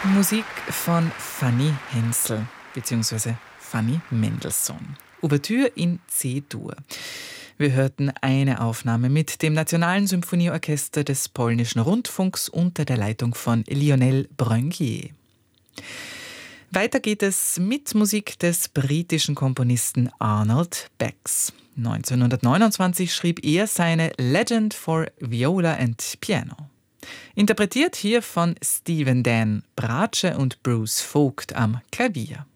Musik von Fanny Hensel bzw. Fanny Mendelssohn. Ouvertüre in C-Dur. Wir hörten eine Aufnahme mit dem Nationalen Symphonieorchester des Polnischen Rundfunks unter der Leitung von Lionel Bröngier. Weiter geht es mit Musik des britischen Komponisten Arnold Bax. 1929 schrieb er seine Legend for Viola and Piano. Interpretiert hier von Stephen Dan Brace und Bruce Vogt am Klavier.